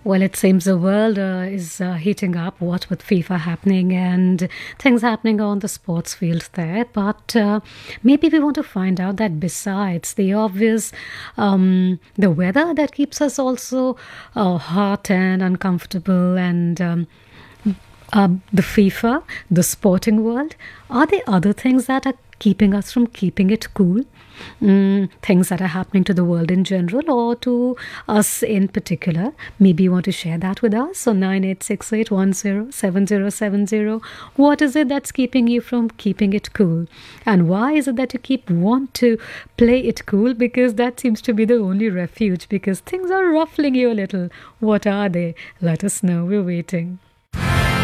Well, it seems the world is heating up, what with FIFA happening and things happening on the sports field there. But maybe we want to find out that besides the obvious, the weather that keeps us also hot and uncomfortable and the FIFA, the sporting world, are there other things that are keeping us from keeping it cool? Things that are happening to the world in general or to us in particular. Maybe you want to share that with us. So 9868107070. What is it that's keeping you from keeping it cool? And why is it that you keep want to play it cool? Because that seems to be the only refuge because things are ruffling you a little. What are they? Let us know. We're waiting.